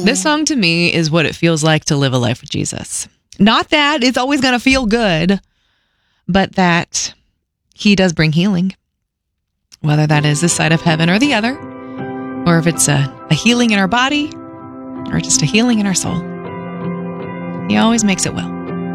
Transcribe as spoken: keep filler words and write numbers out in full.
This song to me is what it feels like to live a life with Jesus. Not that it's always going to feel good, but that he does bring healing. Whether that is this side of heaven or the other, or if it's a, a healing in our body or just a healing in our soul. He always makes it well.